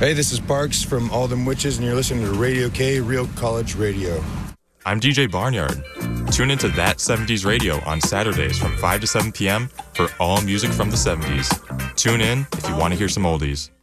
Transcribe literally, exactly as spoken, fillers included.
Hey, this is Parks from All Them Witches, and you're listening to Radio K, Real College Radio. I'm D J Barnyard. Tune into That seventies Radio on Saturdays from five to seven p.m. for all music from the seventies. Tune in if you want to hear some oldies.